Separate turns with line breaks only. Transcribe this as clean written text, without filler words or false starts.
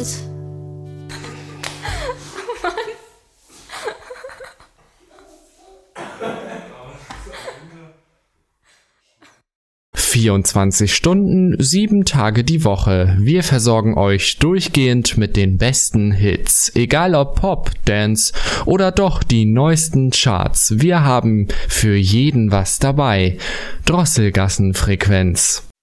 gut.
24 Stunden, 7 Tage die Woche. Wir versorgen euch durchgehend mit den besten Hits. Egal ob Pop, Dance oder doch die neuesten Charts. Wir haben für jeden was dabei. Drosselgassenfrequenz.